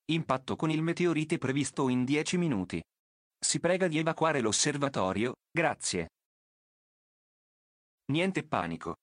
Impatto con il meteorite previsto in 10 minuti. Si prega di evacuare l'osservatorio, grazie. Niente panico.